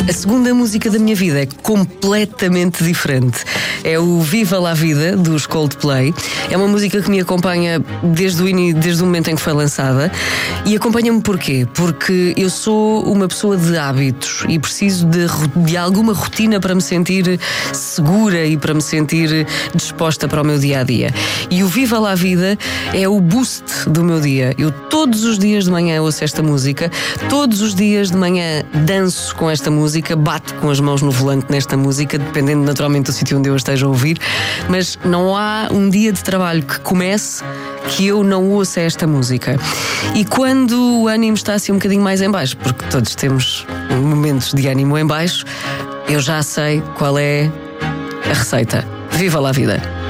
A segunda música da minha vida é completamente diferente. É o Viva la Vida, dos Coldplay. É uma música que me acompanha desde o momento em que foi lançada. E acompanha-me porquê? Porque eu sou uma pessoa de hábitos e preciso de alguma rotina para me sentir segura e para me sentir disposta para o meu dia-a-dia. E o Viva la Vida é o boost do meu dia. Eu todos os dias de manhã ouço esta música, todos os dias de manhã danço com esta música, bato com as mãos no volante nesta música, dependendo naturalmente do sítio onde eu a esteja a ouvir, mas não há um dia de trabalho que comece que eu não ouça esta música. E quando o ânimo está assim um bocadinho mais em baixo, porque todos temos momentos de ânimo em baixo, eu já sei qual é a receita. Viva la vida!